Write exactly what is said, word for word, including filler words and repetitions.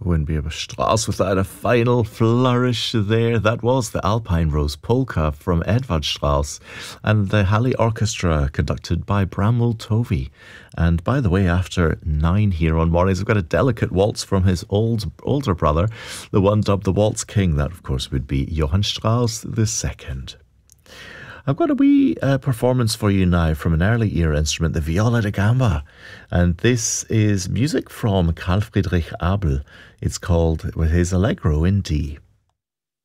Wouldn't be a Strauss without a final flourish there. That was the Alpine Rose Polka from Edvard Strauss and the Halley Orchestra conducted by Bramwell Tovey. And by the way, after nine here on Mornings, we've got a delicate waltz from his old older brother, the one dubbed the Waltz King. That, of course, would be Johann Strauss the Second. I've got a wee uh, performance for you now from an early era instrument, the viola da gamba. And this is music from Carl Friedrich Abel. It's called with his Allegro in D.